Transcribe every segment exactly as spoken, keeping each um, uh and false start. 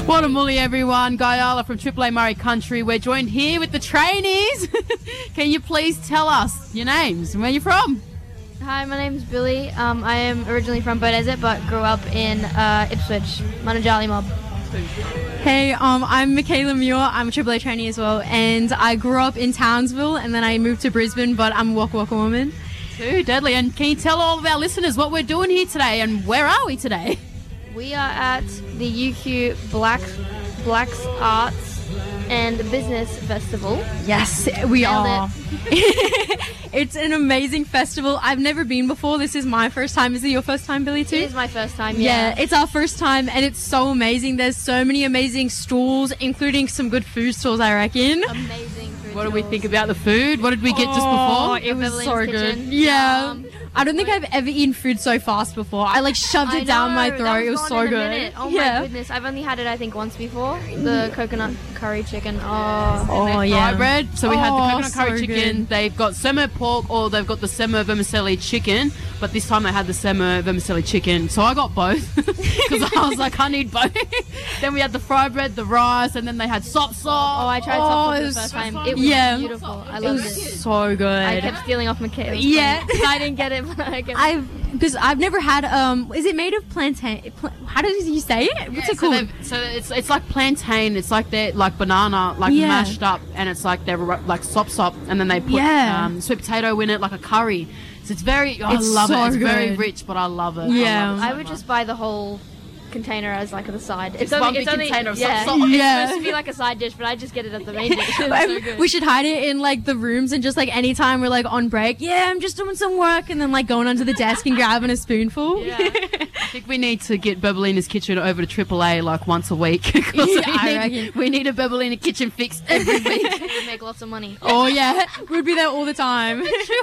What a mully, everyone. Guyala from Triple A Murray Country. We're joined here with the trainees. Can you please tell us your names and where you're from? Hi, my name's Billy. Um, I am originally from Beaudesert, but grew up in uh, Ipswich, Manajali Mob. Hey, um, I'm Michaela Muir. I'm a Triple A trainee as well, and I grew up in Townsville, and then I moved to Brisbane, but I'm a Waka Waka woman. Too deadly. And can you tell all of our listeners what we're doing here today, and where are we today? We are at the U Q Black Blacks Arts and Business Festival. Yes, we Nailed are. It. It's an amazing festival. I've never been before. This is my first time. Is it your first time, Billy, too? It is my first time, yeah. yeah. It's our first time, and it's so amazing. There's so many amazing stalls, including some good food stalls, I reckon. Amazing food What did we stalls. think about the food? What did we get just Oh, before? it was Beverly's so Kitchen. good. Yeah. Um, I don't think I've ever eaten food so fast before. I like shoved it I down know, my that throat. It was gone so in a good. minute. Oh yeah. my goodness. I've only had it, I think, once before. The coconut curry chicken. Oh. Oh, Fry yeah. bread. So we had the Oh, coconut curry so chicken. good. They've got semo pork, or they've got the semo vermicelli chicken. But this time they had the semo vermicelli chicken. So I got both because I was like, I need both. Then we had the fry bread, the rice, and then they had sop sop. Oh, I tried Oh, sop it for the was first so time. fun. It was Yeah. beautiful. I It loved was it. so good. I kept stealing off Michaela. Yeah. I didn't get it, but I kept... I've because I've never had um. Is it made of plantain? Pla- how does you say it? What's Yeah, it so, called? they've- so it's it's like plantain. It's like they're like banana, like Yeah. mashed up, and it's like they're ru- like sop sop, and then they put Yeah. um, sweet potato in it, like a curry. So it's very. Oh, It's I love so it. It's very good. rich, but I love it. Yeah. I, love it so I would much. just buy the whole container as like the side. It's Just one only, it's big only, container of yeah. sop- sop. It's Yeah. supposed to be like a side dish, but I just get it at the main dish. It's so Um, good. we should hide it in like the rooms and just like anytime we're like on break, yeah, I'm just doing some work, and then like going onto the desk and grabbing a spoonful. Yeah. I think we need to get Bebelina's Kitchen over to Triple A like once a week. 'Cause Yeah, we, I need, reckon. we need a Bebelina Kitchen fix every week. We would make lots of money. Oh yeah, we'd be there all the time.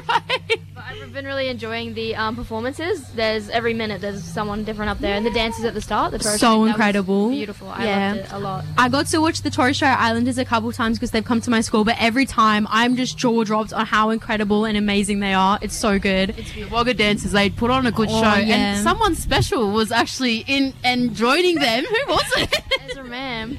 But I've been really enjoying the um, performances. There's every minute there's someone different up there, and the dances at the start. The Torres So Strait, that was incredible. beautiful. I Yeah. loved it a lot. I got to watch the Torres Strait Islanders a couple times because they've come to my school, but every time I'm just jaw dropped on how incredible and amazing they are. It's so good. It's the Wagga dancers. They put on a good Oh, show, yeah. and someone special was actually in and joining them. Who was it? Ezra Mam.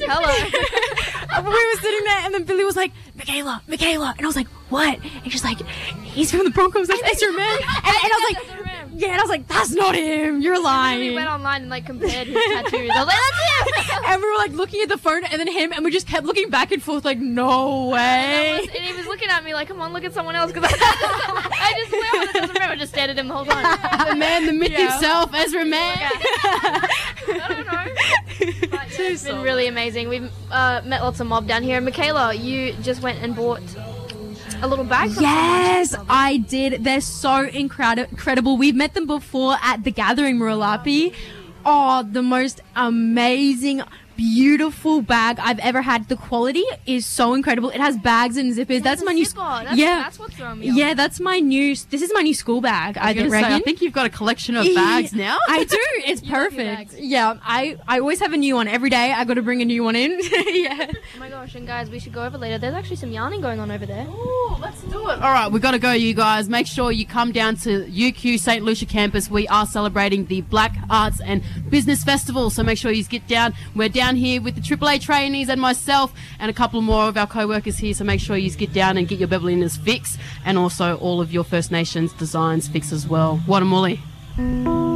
Hello. We were sitting there, and then Billy was like, Michaela, Michaela. And I was like, what? And she's like, he's from the Broncos. That's Ezra Man. And, and I was Ezra like, Mam. yeah. And I was like, that's not him. You're We lying. went online and like compared his tattoos. I was like, that's him. And we were like looking at the phone, and then him, and we just kept looking back and forth, like, no And, way. I was- and he was looking at me like, come on, look at someone else. Because I, I just swear I doesn't remember. I just stared at him the whole time. The man, the myth Yeah. himself, Ezra Man. I don't know. But, yeah, it's been really amazing. We've uh, met lots of mob down here. And Michaela, you just went and bought a little bag from Yes, someone. I did. They're so incredi- incredible. We've met them before at the Gathering Muralapi. Oh, the most amazing, beautiful bag I've ever had. The quality is so incredible. It has bags and zippers. That's a my new. zipper. That's, yeah, That's what's throwing me off. yeah. That's my new. This is my new school bag. I, I, was gonna reckon. say, I think you've got a collection of bags now. I do. It's You love your perfect. bags. Yeah, I I always have a new one every day. I got to bring a new one in. yeah. Oh my gosh, and guys, we should go over later. There's actually some yarning going on over there. Ooh, let's do it. All right, we've got to go, you guys. Make sure you come down to U Q Saint Lucia campus. We are celebrating the Black Arts and Business Festival, so make sure you get down. We're down here with the Triple A trainees and myself and a couple more of our co-workers here, so make sure you get down and get your Bebelinas fix and also all of your First Nations designs fix as well. What a mully.